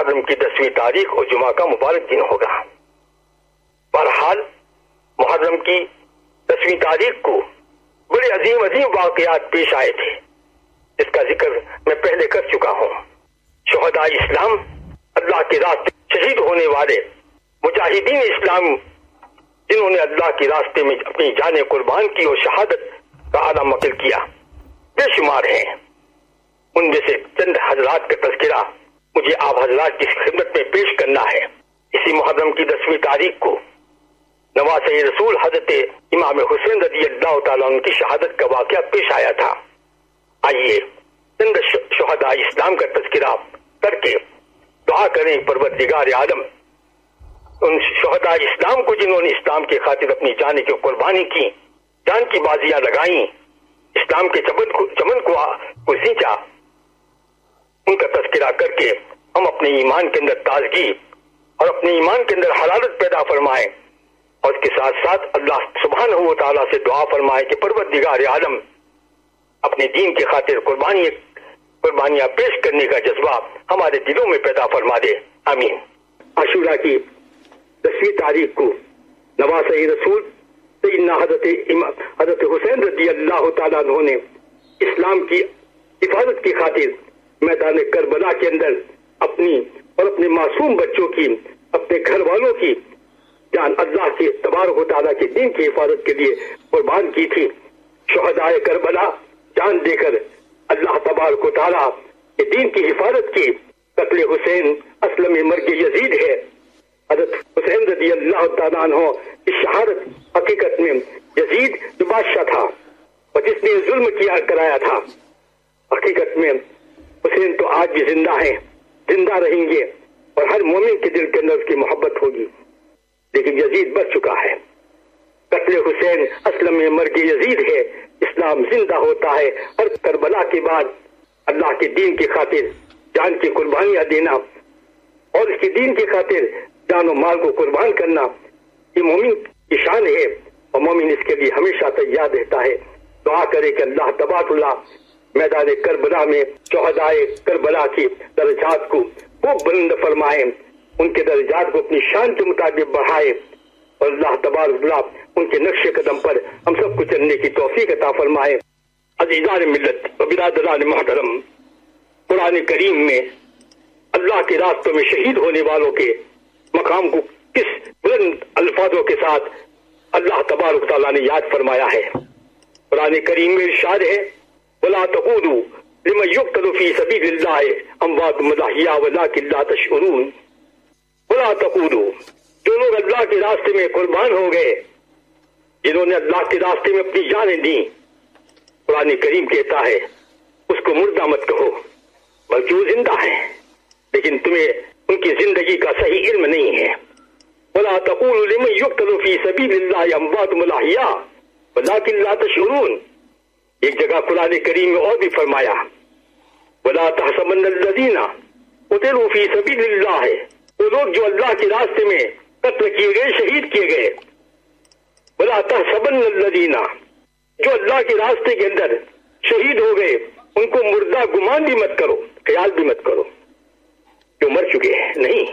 محرم کی 10ویں تاریخ اور جمعہ کا مبارک دن ہوگا۔ بہرحال محرم کی 10ویں تاریخ کو بڑے عظیم واقعات پیش آئے تھے، جس کا ذکر میں پہلے کر چکا ہوں۔ شہداء اسلام، اللہ کے راستے شہید ہونے والے مجاہدین اسلام، جنہوں نے اللہ کے راستے میں اپنی جانیں قربان کی اور شہادت کا اعلیٰ مقام کیا، بے شمار ہیں۔ ان میں سے چند حضرات کا تذکرہ مجھے آپ حضرات کی خدمت میں پیش کرنا ہے۔ اسی محرم کی 10ویں تاریخ کو نواسۂ رسول حضرت امام حسین رضی اللہ تعالیٰ عنہ کی شہادت کا واقعہ پیش آیا تھا۔ آئیے چند شہداء اسلام کا تذکرہ کر کے دعا کریں پروردگار عالم ان شہداء اسلام کو، جنہوں نے اسلام کی خاطر اپنی جان کی قربانی کی، جان کی بازیاں لگائیں، اسلام کے چمن کو سینچا، ان کا تذکرہ کر کے ہم اپنے ایمان کے اندر تازگی اور اپنے ایمان کے اندر حرارت پیدا فرمائیں، اور اس کے ساتھ ساتھ اللہ سبحانہ و تعالیٰ سے دعا فرمائیں کہ پروردگار عالم اپنے دین کی خاطر قربانیاں پیش کرنے کا جذبہ ہمارے دلوں میں پیدا فرما دے، آمین۔ عاشورہ کی 10ویں تاریخ کو نواسۂ رسول سیدنا حضرت حسین رضی اللہ تعالیٰ عنہ نے اسلام کی حفاظت کی خاطر میدان کربلا کے اندر اپنی اور اپنے معصوم بچوں کی، اپنے گھر والوں کی جان اللہ کے تبارک و تعالیٰ کے دین کی حفاظت کے لیے قربان کی تھی۔ شہداء کربلا جان دے کر اللہ تبارک و تعالیٰ کے دین کی حفاظت کی۔ قتل حسین اصل میں مرگ یزید ہے۔ حضرت حسین رضی اللہ تعالیٰ عنہ کی شہادت حقیقت میں یزید جو بادشاہ تھا اور جس نے ظلم کرایا تھا، حقیقت میں حسین تو آج بھی زندہ ہیں، زندہ رہیں گے، اور ہر مومن کے دل کے اندر اس کی محبت ہوگی، لیکن یزید بچ چکا ہے۔ قتل حسین اصل میں مرگ یزید ہے۔ اسلام زندہ ہوتا ہے ہر کربلا کے بعد اللہ کے دین کی خاطر جان کی قربانیاں دینا اور اس کے دین کی خاطر جان و مال کو قربان کرنا، یہ مومن کی شان ہے، اور مومن اس کے لیے ہمیشہ تیار رہتا ہے۔ دعا کرے کہ اللہ تبارک اللہ میدان کربلا میں شہدائے کربلا کی درجات کو خوب بلند فرمائے، ان کے درجات کو اپنی شان کے مطابق بڑھائے، اور اللہ تبارک اللہ ان کے نقش قدم پر ہم سب کو چلنے کی توفیق عطا فرمائے۔ عزیزان ملت و برادران محترم، قرآن کریم میں اللہ کے راستوں میں شہید ہونے والوں کے مقام کو کس بلند الفاظوں کے ساتھ اللہ تبارک تعالیٰ نے یاد فرمایا ہے۔ قرآن کریم میں ارشاد ہے، وَلَا تَقُولُوا لِمَنْ يُقْتَلُ فِي سَبِيلِ اللَّهِ أَمْوَاتٌ أَحْيَاءٌ وَلَٰكِنْ لَا تَشْعُرُونَ۔ وَلَا تَقُولُوا، جو لوگ اللہ کے راستے میں قربان ہو گئے، جنہوں نے اللہ کے راستے میں اپنی جانیں دیں، قرآن کریم کہتا ہے اس کو مردہ مت کہو، بلکہ وہ زندہ ہے، لیکن تمہیں ان کی زندگی کا صحیح علم نہیں ہے۔ وَلَا تَقُولُوا لِمَنْ يُقْتَلُ فِي سَبِيلِ اللَّهِ أَمْوَاتٌ أَحْيَاءٌ وَلَٰكِنْ لَا تَشْعُرُونَ۔ ایک جگہ قرآن کریم میں اور بھی فرمایا، وَلَا تَحْسَبَنَّ الَّذِينَ قُتِلُوا فِي سَبِيلِ اللَّهِ، وہ لوگ جو اللہ کے راستے میں قتل کیے گئے، شہید کیے گئے، وَلَا تَحْسَبَنَّ الَّذِينَ، جو اللہ کے راستے کے اندر شہید ہو گئے ان کو مردہ گمان بھی مت کرو، خیال بھی مت کرو جو مر چکے ہیں، نہیں،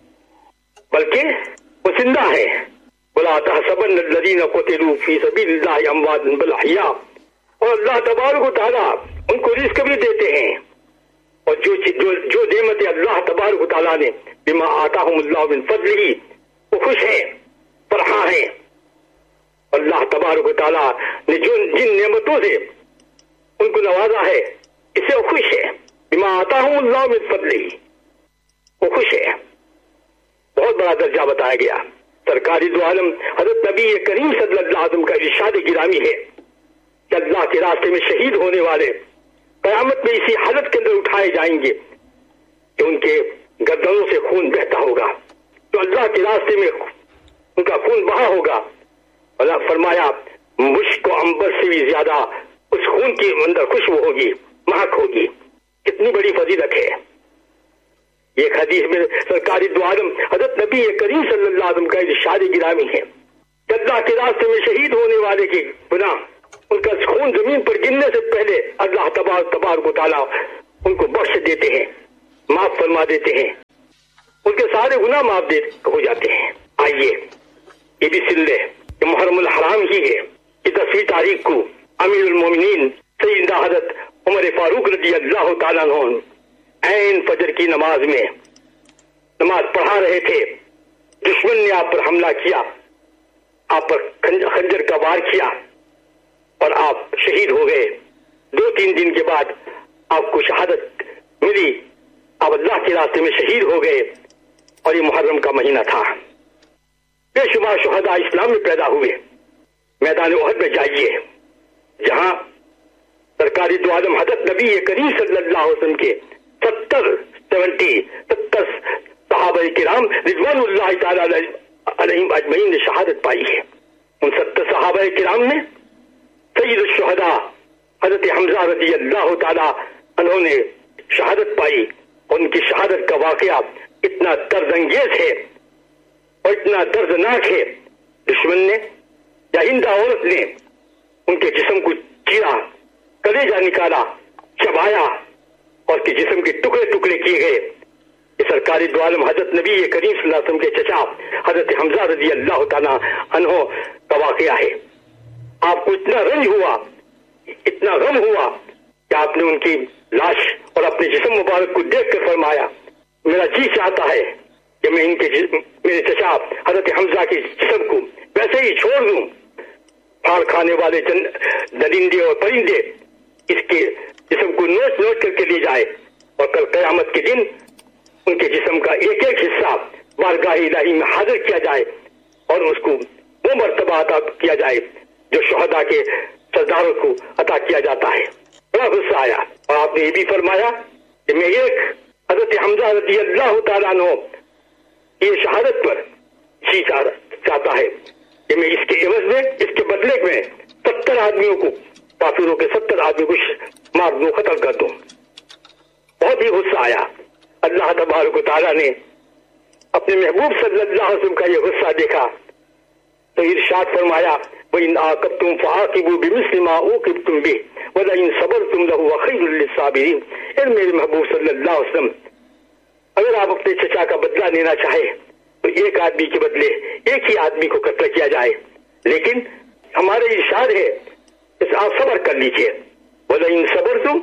بلکہ وہ زندہ ہے۔ وَلَا تَحْسَبَنَّ الَّذِينَ قُتِلُوا فِي سَبِيلِ اللَّهِ أَمْوَاتٌ بَلْ أَحْيَاءٌ، اور اللہ تبارک و تعالیٰ ان کو رزق بھی دیتے ہیں، اور جو نعمت اللہ تبارک و تعالیٰ نے بما آتاہم اللہ من فضلہ، وہ خوش ہیں، فرحاں ہیں۔ اللہ تبارک و تعالیٰ نے جن نعمتوں سے ان کو نوازا ہے، اس سے وہ خوش ہے۔ بما آتاہم اللہ من فضلہ، وہ خوش ہے۔ بہت بڑا درجہ بتایا گیا۔ سرکاری دو عالم حضرت نبی کریم صلی اللہ علیہ وسلم کا ارشاد گرامی ہے کہ اللہ کے راستے میں شہید ہونے والے قیامت میں اسی حالت کے اندر اٹھائے جائیں گے کہ ان کے گردنوں سے خون بہتا ہوگا، تو اللہ کے راستے میں ان کا خون بہا ہوگا۔ اللہ فرمایا مشک و عنبر سے بھی زیادہ اس خون کے اندر خوشبو ہوگی، مہک ہوگی۔ کتنی بڑی فضیلت ہے۔ ایک حدیث میں سرکاری دو عالم حضرت نبی کریم صلی اللہ علیہ وسلم کا ارشاد گرامی ہے کہ اللہ کے راستے میں شہید ہونے والے کی گناہ، ان کا خون زمین پر گرنے سے پہلے اللہ تبارک و تعالیٰ ان کو بخش دیتے ہیں، معاف فرما دیتے ہیں۔ ان کے سارے گناہ معاف ہو جاتے ہیں۔ آئیے یہ بھی سن لے کہ محرم الحرام ہی ہے کہ 10ویں تاریخ کو امیر المومنین سیدنا حضرت عمر فاروق رضی اللہ تعالیٰ عنہ عین فجر کی نماز میں نماز پڑھا رہے تھے، دشمن نے آپ پر حملہ کیا، آپ پر خنجر کا وار کیا اور آپ شہید ہو گئے۔ 2-3 دن کے بعد آپ کو شہادت ملی، آپ اللہ کے راستے میں شہید ہو گئے، اور یہ محرم کا مہینہ تھا۔ بے شمار شہداء اسلام میں پیدا ہوئے۔ میدان احد میں جائیے جہاں سرکاری دو عالم حضرت نبی کریم صلی اللہ علیہ وسلم کے 70 صحابہ کرام رضوان اللہ تعالی علیہم اجمعین نے شہادت پائی ہے۔ ان 70 صحابہ کرام نے سید الشہداء حضرت حمزہ رضی اللہ تعالی عنہ نے شہادت پائی، اور ان کی شہادت کا واقعہ اتنا درد انگیز ہے اور اتنا دردناک ہے، دشمن نے یا ہند عورت نے ان کے جسم کو چیرا، کلیجہ نکالا، چبایا اور کے جسم کے ٹکڑے ٹکڑے کیے گئے۔ یہ سرکاری دو عالم حضرت نبی کریم صلی اللہ علیہ وسلم کے چچا حضرت حمزہ رضی اللہ تعالیٰ عنہ کا واقعہ ہے۔ آپ کو اتنا رنج ہوا، اتنا غم ہوا کہ آپ نے ان کی لاش اور اپنے جسم مبارک کو دیکھ کر فرمایا، میرا جی چاہتا ہے کہ میں ان کے میرے چچا حضرت حمزہ کے جسم کو ویسے ہی چھوڑ دوں، پھاڑ کھانے والے درندے اور پرندے اس کے جسم کو نوچ نوچ کر کے لے جائے، اور کل قیامت کے دن ان کے جسم کا ایک ایک حصہ بارگاہ الہی میں حاضر کیا جائے اور اس کو وہ مرتبہ عطا کیا جائے جو شہداء کے سرداروں کو عطا کیا جاتا ہے۔ بڑا غصہ آیا، اور آپ نے یہ بھی فرمایا کہ میں ایک حضرت حمزہ رضی اللہ تعالیٰ عنہ یہ شہادت پر جی چاہتا ہے کہ میں اس کے عوض میں، اس کے بدلے میں 70 آدمیوں کو، کافروں کے 70 آدمیوں کو مار دوں، قتل کر دوں۔ بہت ہی غصہ آیا۔ اللہ تبارک و تعالیٰ نے اپنے محبوب صلی اللہ علیہ وسلم کا یہ غصہ دیکھا تو ارشاد فرمایا، وَإِنْ عَاقَبْتُمْ فَعَاقِبُوا بِمِثْلِ مَا عُوقِبْتُمْ بِهِ وَلَئِنْ صَبَرْتُمْ لَهُوَ خَيْرٌ لِلصَّابِرِينَ۔ اے میرے محبوب صلی اللہ علیہ وسلم، اگر آپ اپنے چچا کا بدلہ لینا چاہے تو ایک آدمی کے بدلے ایک ہی آدمی کو قتل کیا جائے، لیکن ہمارے ارشاد ہے کہ آپ صبر کر لیجئے، وَلَئِنْ صَبَرْتُمْ،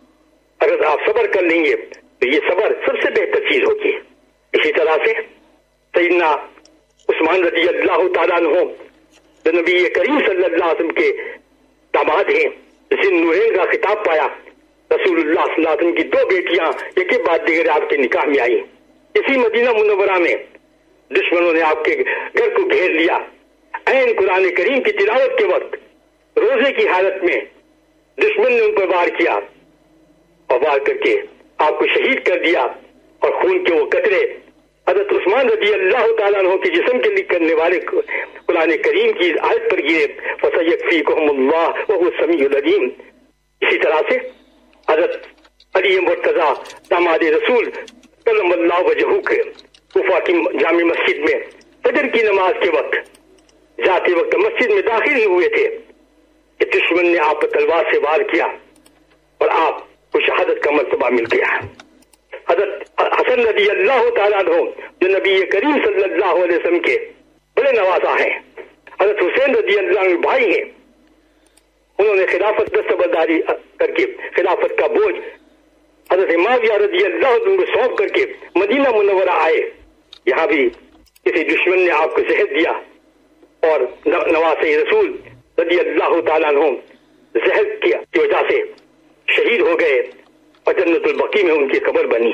اگر آپ صبر کر لیں گے تو یہ صبر سب سے بہتر چیز ہوگی۔ اسی طرح سے سیدنا عثمان رضی اللہ تعالیٰ عنہ جو نبی کریم صلی اللہ علیہ وسلم کے داماد ہیں، ذی النورین کا خطاب پایا، رسول اللہ صلی اللہ علیہ وسلم کی 2 بیٹیاں ایک کے بعد دیگر آپ کے نکاح میں آئی۔ اسی مدینہ منورہ میں دشمنوں نے آپ کے گھر کو گھیر لیا، عین قرآن کریم کی تلاوت کے وقت روزے کی حالت میں دشمن نے ان پر وار کیا، اور وار کر کے آپ کو شہید کر دیا، اور خون کے وہ قطرے حضرت عثمان رضی اللہ تعالیٰ عنہ کے جسم کے لکھ کرنے والے قرآن کریم کی آیت پر گرے، فَسَيَكْفِيكُهُمُ اللَّهُ وَهُوَ السَّمِيعُ الْعَلِيمُ۔ اسی طرح سے حضرت علی مرتضیٰ داماد رسول کرم اللہ وجہہ کے کوفہ کی جامع مسجد میں فجر کی نماز کے وقت جاتے وقت مسجد میں داخل ہی ہوئے تھے کہ دشمن نے آپ پر تلوار سے وار کیا اور آپ کو شہادت کا مرتبہ مل گیا۔ حضرت حسن رضی اللہ تعالیٰ عنہ جو نبی کریم صلی اللہ علیہ وسلم کے بڑے نوازا ہیں، حضرت حسین رضی اللہ عنہ بھائی ہیں، انہوں نے خلافت دستبرداری کر کے خلافت کا بوجھ حضرت معاویہ رضی اللہ عنہ کو سونپ کر کے مدینہ منورہ آئے۔ یہاں بھی کسی دشمن نے آپ کو زہر دیا اور نواز رسول رضی اللہ تعالیٰ عنہ زہر کی وجہ سے شہید ہو گئے اور جنت البقیع میں ان کی قبر بنی۔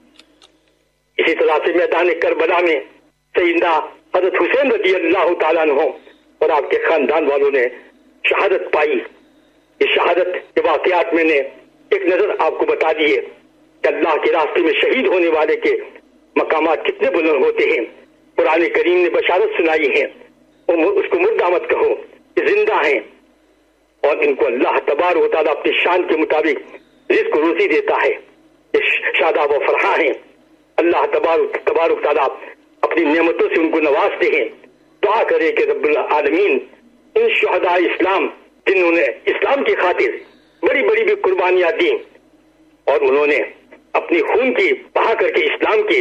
اسی طرح سے میدان کربلا میں سیدنا حضرت حسین رضی اللہ تعالیٰ عنہ اور آپ کے خاندان والوں نے شہادت پائی۔ یہ شہادت کے واقعات میں نے ایک نظر آپ کو بتا دیے کہ اللہ کے راستے میں شہید ہونے والے کے مقامات کتنے بلند ہوتے ہیں۔ قرآن کریم نے بشارت سنائی ہے، اس کو مردہ مت کہو، یہ زندہ ہیں، اور ان کو اللہ تبارک و تعالیٰ اپنی شان کے مطابق رزق و روزی دیتا ہے، یہ شاداب و فرحاں ہیں۔ اللہ تبارک تعالیٰ اپنی نعمتوں سے ان کو نوازتے ہیں۔ دعا کرے کہ رب العالمین ان شہداء اسلام جنہوں نے اسلام کی خاطر بڑی بڑی بھی قربانیاں دی اور انہوں نے اپنی خون کی بہا کر کے اسلام کی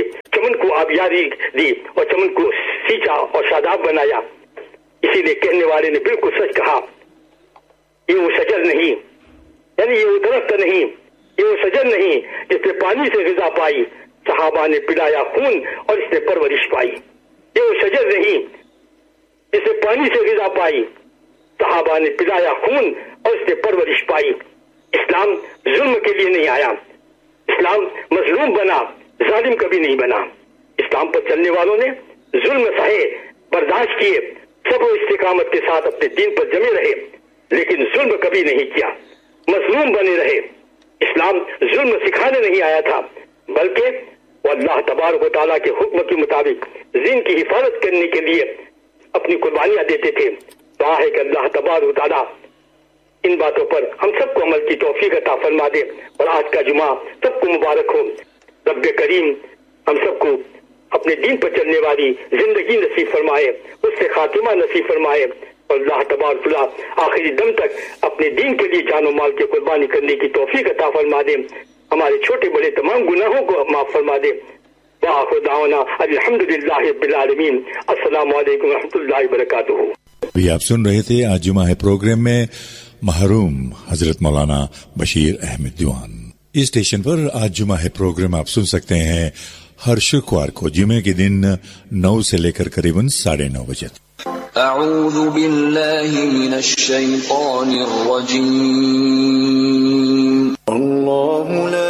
چمن کو آبیاری دی اور چمن کو سینچا اور شاداب بنایا. اسی لیے کہنے والے نے بالکل سچ کہا. یہ وہ شجر نہیں، یعنی یہ وہ درخت نہیں، یہ وہ شجر نہیں جس نے پانی سے غذا پائی، صحابہ نے پلایا خون اور اس نے پرورش پائی. یہ وہ شجر نہیں جس نے پانی سے غذا پائی، صحابہ نے پلایا خون اور اس نے پرورش پائی. اسلام ظلم کے لیے نہیں آیا، اسلام مظلوم بنا، ظالم کبھی نہیں بنا. اسلام پر چلنے والوں نے ظلم سہے، برداشت کیے، سب و استقامت کے ساتھ اپنے دین پر جمے رہے، لیکن ظلم کبھی نہیں کیا، مظلوم بنے رہے. اسلام ظلم سکھانے نہیں آیا تھا، بلکہ وہ اللہ تبارک و تعالیٰ کے حکم کے مطابق دین کی حفاظت کرنے کے لیے اپنی قربانیاں دیتے تھے. دعا ہے کہ اللہ تبارک و تعالیٰ ان باتوں پر ہم سب کو عمل کی توفیق عطا فرما دے، اور آج کا جمعہ سب کو مبارک ہو. رب کریم ہم سب کو اپنے دین پر چلنے والی زندگی نصیب فرمائے، اس سے خاتمہ نصیب فرمائے، اور اللہ تبارک و تعالیٰ آخری دم تک اپنے دین کے لیے جان و مال کی قربانی کرنے کی توفیق عطا فرما دے. ہمارے چھوٹے بڑے تمام گناہوں کو معاف فرما دے. وآخر دعوانا الحمدللہ رب العالمین. السلام علیکم ورحمۃ اللہ وبرکاتہ. بھی آپ سن رہے تھے آج جمعہ ہے پروگرام میں محروم حضرت مولانا بشیر احمد دیوان. اس اسٹیشن پر آج جمعہ ہے پروگرام آپ سن سکتے ہیں ہر شکوار کو جمعے کے دن 9 سے لے کر قریب 9:30 بجے. اعوذ باللہ من الشیطان الرجیم. اللہ لا